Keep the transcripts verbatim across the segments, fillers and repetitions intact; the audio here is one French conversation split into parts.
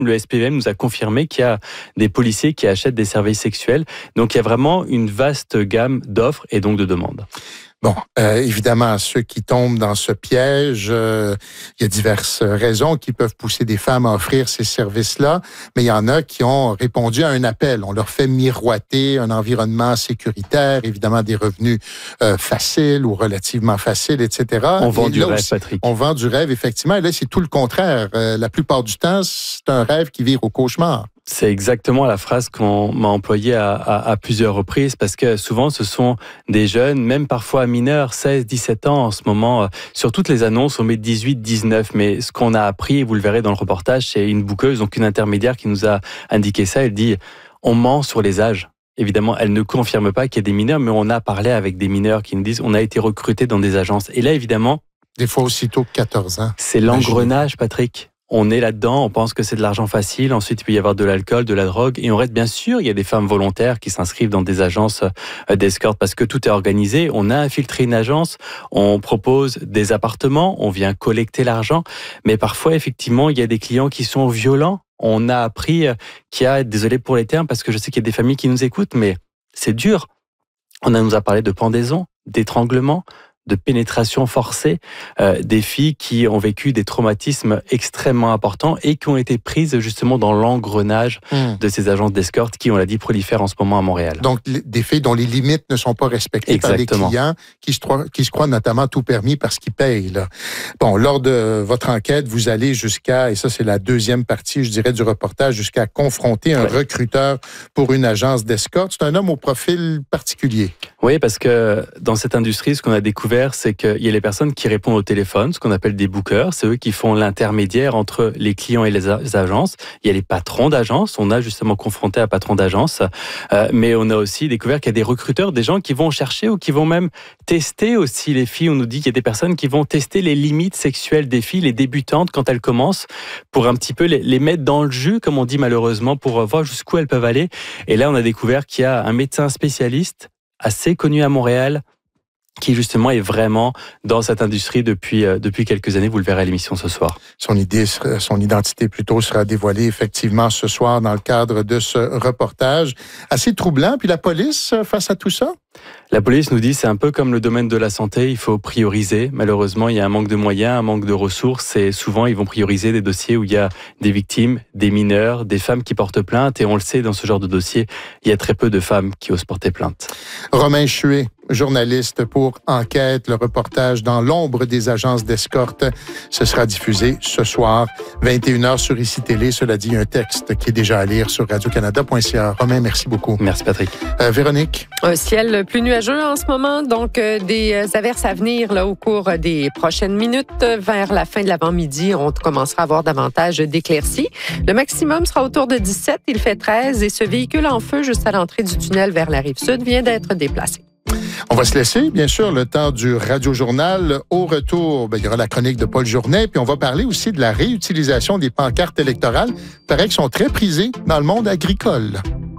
le S P V M nous a confirmé qu'il y a des policiers qui achètent des services sexuels. Donc il y a vraiment une vaste gamme d'offres et donc de demandes. Bon, euh, évidemment, ceux qui tombent dans ce piège, euh, il y a diverses raisons qui peuvent pousser des femmes à offrir ces services-là, mais il y en a qui ont répondu à un appel. On leur fait miroiter un environnement sécuritaire, évidemment des revenus euh, faciles ou relativement faciles, et cetera. On vend et du rêve, aussi, Patrick. On vend du rêve, effectivement. Et là, c'est tout le contraire. Euh, la plupart du temps, c'est un rêve qui vire au cauchemar. C'est exactement la phrase qu'on m'a employée à, à, à plusieurs reprises parce que souvent ce sont des jeunes, même parfois mineurs, seize, dix-sept ans en ce moment. Sur toutes les annonces, on met dix-huit, dix-neuf. Mais ce qu'on a appris, et vous le verrez dans le reportage, c'est une bookeuse, donc une intermédiaire qui nous a indiqué ça. Elle dit, on ment sur les âges. Évidemment, elle ne confirme pas qu'il y a des mineurs, mais on a parlé avec des mineurs qui nous disent, on a été recrutés dans des agences. Et là, évidemment... Des fois aussitôt que quatorze ans. C'est l'engrenage, Patrick. On est là-dedans, on pense que c'est de l'argent facile, ensuite il peut y avoir de l'alcool, de la drogue, et on reste bien sûr, il y a des femmes volontaires qui s'inscrivent dans des agences d'escorte parce que tout est organisé. On a infiltré une agence, on propose des appartements, on vient collecter l'argent, mais parfois effectivement il y a des clients qui sont violents. On a appris qu'il y a, désolé pour les termes, parce que je sais qu'il y a des familles qui nous écoutent, mais c'est dur. On nous a parlé de pendaison, d'étranglement, de pénétration forcée, euh, des filles qui ont vécu des traumatismes extrêmement importants et qui ont été prises justement dans l'engrenage mmh. de ces agences d'escorte qui, on l'a dit, prolifèrent en ce moment à Montréal. Donc, des filles dont les limites ne sont pas respectées Exactement. par les clients, qui se, croient, qui se croient notamment tout permis parce qu'ils payent. Là. Bon, lors de votre enquête, vous allez jusqu'à, et ça c'est la deuxième partie, je dirais, du reportage, jusqu'à confronter un ouais. recruteur pour une agence d'escorte. C'est un homme au profil particulier. Oui, parce que dans cette industrie, ce qu'on a découvert, c'est qu'il y a les personnes qui répondent au téléphone, ce qu'on appelle des bookers. C'est eux qui font l'intermédiaire entre les clients et les agences. Il y a les patrons d'agences. On a justement confronté un patron d'agence. Euh, mais on a aussi découvert qu'il y a des recruteurs, des gens qui vont chercher ou qui vont même tester aussi les filles. On nous dit qu'il y a des personnes qui vont tester les limites sexuelles des filles, les débutantes, quand elles commencent, pour un petit peu les, les mettre dans le jus, comme on dit malheureusement, pour voir jusqu'où elles peuvent aller. Et là, on a découvert qu'il y a un médecin spécialiste assez connu à Montréal, qui justement est vraiment dans cette industrie depuis euh, depuis quelques années. Vous le verrez à l'émission ce soir. Son idée, son identité plutôt sera dévoilée effectivement ce soir dans le cadre de ce reportage. Assez troublant. Puis la police, face à tout ça? La police nous dit c'est un peu comme le domaine de la santé, il faut prioriser. Malheureusement, il y a un manque de moyens, un manque de ressources et souvent ils vont prioriser des dossiers où il y a des victimes, des mineurs, des femmes qui portent plainte et on le sait dans ce genre de dossier, il y a très peu de femmes qui osent porter plainte. Romain Chuet, journaliste pour Enquête, le reportage dans l'ombre des agences d'escorte. Ce sera diffusé ce soir, vingt et une heures sur Ici Télé. Cela dit, un texte qui est déjà à lire sur radio canada point c a. Romain, merci beaucoup. Merci Patrick. Euh, Véronique? Un ciel plus nuageux en ce moment, donc euh, des averses à venir là, au cours des prochaines minutes. Vers la fin de l'avant-midi, on commencera à avoir davantage d'éclaircies. Le maximum sera autour de dix-sept, il fait treize et ce véhicule en feu juste à l'entrée du tunnel vers la Rive-Sud vient d'être déplacé. On va se laisser, bien sûr, le temps du Radio-Journal. Au retour, bien, il y aura la chronique de Paul Journet, puis on va parler aussi de la réutilisation des pancartes électorales. Il paraît qu'elles sont très prisées dans le monde agricole.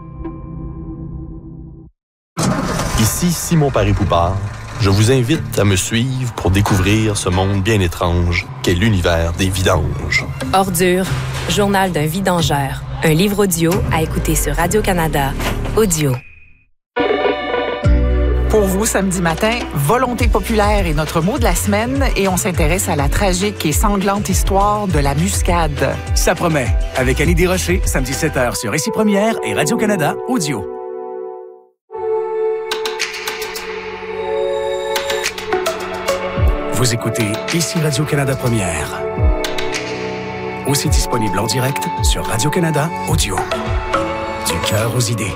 Ici Simon Paris-Poupard. Je vous invite à me suivre pour découvrir ce monde bien étrange qu'est l'univers des vidanges. Ordure, journal d'un vidangeur. Un livre audio à écouter sur Radio-Canada. Audio. Pour vous, samedi matin, Volonté populaire est notre mot de la semaine et on s'intéresse à la tragique et sanglante histoire de la muscade. Ça promet. Avec Annie Desrochers, samedi sept heures sur Ici Première et Radio-Canada Audio. Vous écoutez Ici Radio-Canada Première. Aussi disponible en direct sur Radio-Canada Audio. Du cœur aux idées.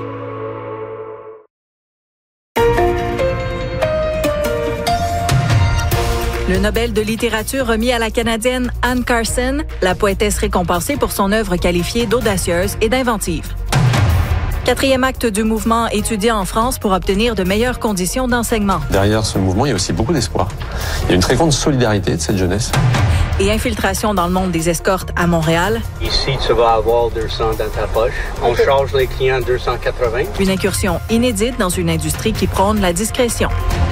Le Nobel de littérature remis à la Canadienne Anne Carson, la poétesse récompensée pour son œuvre qualifiée d'audacieuse et d'inventive. Quatrième acte du mouvement étudié en France pour obtenir de meilleures conditions d'enseignement. Derrière ce mouvement, il y a aussi beaucoup d'espoir. Il y a une très grande solidarité de cette jeunesse. Et infiltration dans le monde des escortes à Montréal. Ici, tu vas avoir deux cents dans ta poche. On charge les clients deux cent quatre-vingts. Une incursion inédite dans une industrie qui prône la discrétion.